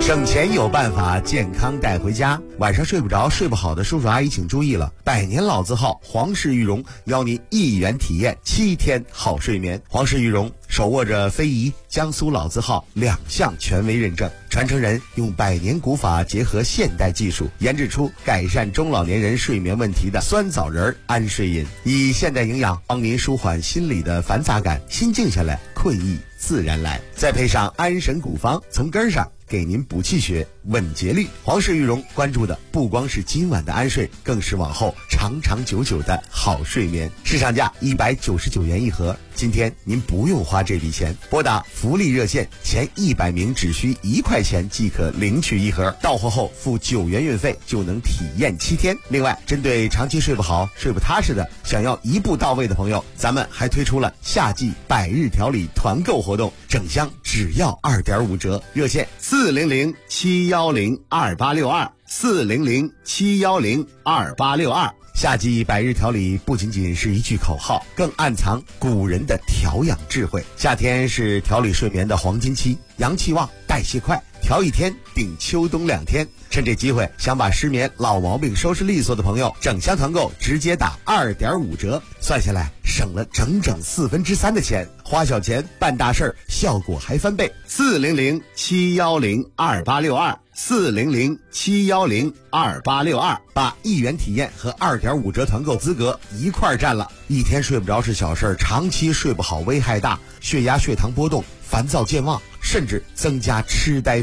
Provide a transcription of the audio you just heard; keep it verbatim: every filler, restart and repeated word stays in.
省钱有办法，健康带回家。晚上睡不着、睡不好的叔叔阿姨请注意了，百年老字号皇氏玉荣邀您一元体验七天好睡眠。皇氏玉荣手握着非遗、江苏老字号两项权威认证，传承人用百年古法结合现代技术，研制出改善中老年人睡眠问题的酸枣仁安睡饮，以现代营养帮您舒缓心理的繁杂感，心静下来，困意自然来。再配上安神古方，从根上给您补气血、稳节律。皇氏玉荣关注的不光是今晚的安睡，更是往后长长久久的好睡眠。市场价一百九十九元一盒，今天您不用花这笔钱，拨打福利热线，前一百名只需一块钱即可领取一盒，到货后付九元运费就能体验七天。另外，针对长期睡不好、睡不踏实的，想要一步到位的朋友，咱们还推出了夏季百日调理团购活动，整箱只要二点五折，热线四零零七幺零二八六二四零零七幺零二八六二。夏季百日调理不仅仅是一句口号，更暗藏古人的调养智慧。夏天是调理睡眠的黄金期，阳气旺，代谢快，调一天顶秋冬两天。趁这机会，想把失眠老毛病收拾利索的朋友，整箱团购直接打二点五折，算下来省了整整四分之三的钱，花小钱办大事儿，效果还翻倍。四零零七幺零二八六二四零零七幺零二八六二，把一元体验和二点五折团购资格一块占了。一天睡不着是小事，长期睡不好危害大，血压血糖波动，烦躁健忘，甚至增加痴呆